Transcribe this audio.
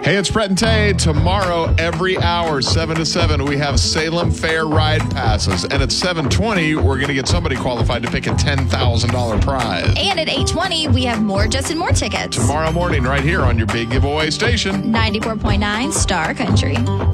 Hey, it's Brett and Tay. Tomorrow, every hour, 7 to 7, we have Salem Fair Ride Passes. And at 7:20, we're going to get somebody qualified to pick a $10,000 prize. And at 8:20, we have more Justin Moore tickets. Tomorrow morning, right here on your big giveaway station. 94.9 Star Country.